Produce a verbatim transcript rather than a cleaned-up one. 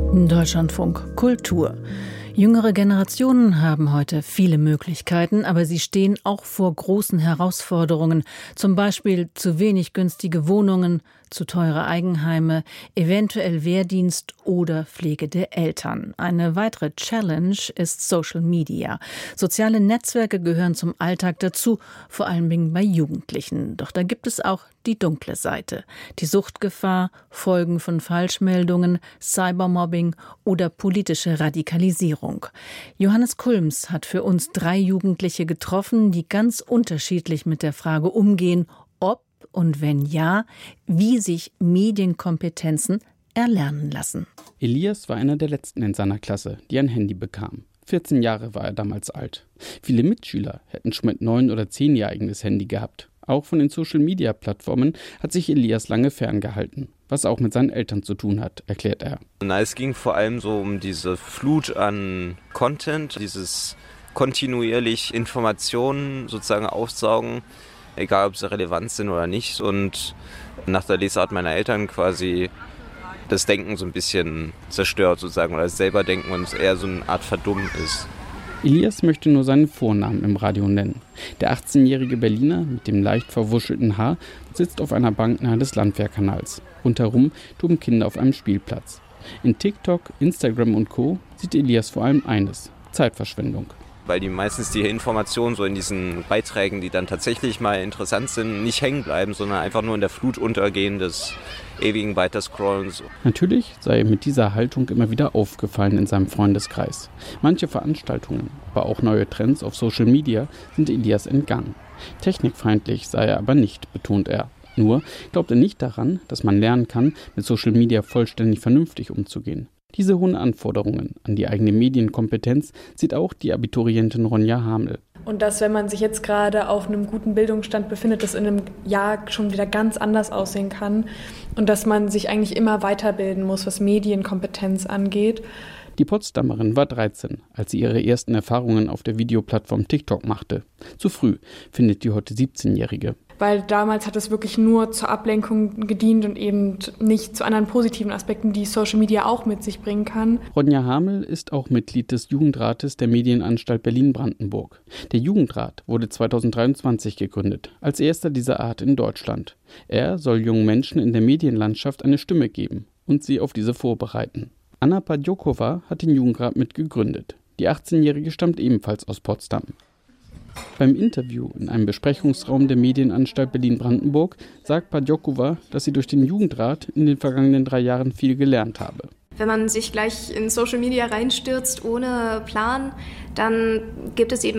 Deutschlandfunk Kultur. Jüngere Generationen haben heute viele Möglichkeiten, aber sie stehen auch vor großen Herausforderungen. Zum Beispiel zu wenig günstige Wohnungen, zu teure Eigenheime, eventuell Wehrdienst oder Pflege der Eltern. Eine weitere Challenge ist Social Media. Soziale Netzwerke gehören zum Alltag dazu, vor allem bei Jugendlichen. Doch da gibt es auch die dunkle Seite. Die Suchtgefahr, Folgen von Falschmeldungen, Cybermobbing oder politische Radikalisierung. Johannes Kulms hat für uns drei Jugendliche getroffen, die ganz unterschiedlich mit der Frage umgehen, ob und wenn ja, wie sich Medienkompetenzen erlernen lassen. Elias war einer der letzten in seiner Klasse, die ein Handy bekamen. vierzehn Jahre war er damals alt. Viele Mitschüler hätten schon mit neun oder zehn ihr eigenes Handy gehabt. Auch von den Social-Media-Plattformen hat sich Elias lange ferngehalten, was auch mit seinen Eltern zu tun hat, erklärt er. Na, es ging vor allem so um diese Flut an Content, dieses kontinuierlich Informationen sozusagen aufsaugen, egal ob sie relevant sind oder nicht. Und nach der Lesart meiner Eltern quasi das Denken so ein bisschen zerstört sozusagen, oder das Selberdenken und es eher so eine Art Verdummen ist. Elias möchte nur seinen Vornamen im Radio nennen. Der achtzehnjährige Berliner mit dem leicht verwuschelten Haar sitzt auf einer Bank nahe des Landwehrkanals. Rundherum toben Kinder auf einem Spielplatz. In TikTok, Instagram und Co. sieht Elias vor allem eines: Zeitverschwendung. Weil die meistens die Informationen so in diesen Beiträgen, die dann tatsächlich mal interessant sind, nicht hängen bleiben, sondern einfach nur in der Flut untergehen des ewigen Weiterscrollens. Natürlich sei ihm mit dieser Haltung immer wieder aufgefallen in seinem Freundeskreis. Manche Veranstaltungen, aber auch neue Trends auf Social Media sind Elias entgangen. Technikfeindlich sei er aber nicht, betont er. Nur glaubt er nicht daran, dass man lernen kann, mit Social Media vollständig vernünftig umzugehen. Diese hohen Anforderungen an die eigene Medienkompetenz sieht auch die Abiturientin Ronja Hamel. Und dass, wenn man sich jetzt gerade auf einem guten Bildungsstand befindet, das in einem Jahr schon wieder ganz anders aussehen kann und dass man sich eigentlich immer weiterbilden muss, was Medienkompetenz angeht. Die Potsdamerin war dreizehn, als sie ihre ersten Erfahrungen auf der Videoplattform TikTok machte. Zu früh, findet die heute siebzehnjährige. Weil damals hat es wirklich nur zur Ablenkung gedient und eben nicht zu anderen positiven Aspekten, die Social Media auch mit sich bringen kann. Ronja Hamel ist auch Mitglied des Jugendrates der Medienanstalt Berlin-Brandenburg. Der Jugendrat wurde zweitausenddreiundzwanzig gegründet, als erster dieser Art in Deutschland. Er soll jungen Menschen in der Medienlandschaft eine Stimme geben und sie auf diese vorbereiten. Anna Padjokova hat den Jugendrat mitgegründet. Die achtzehnjährige stammt ebenfalls aus Potsdam. Beim Interview in einem Besprechungsraum der Medienanstalt Berlin-Brandenburg sagt Padjokova, dass sie durch den Jugendrat in den vergangenen drei Jahren viel gelernt habe. Wenn man sich gleich in Social Media reinstürzt ohne Plan, dann gibt es eben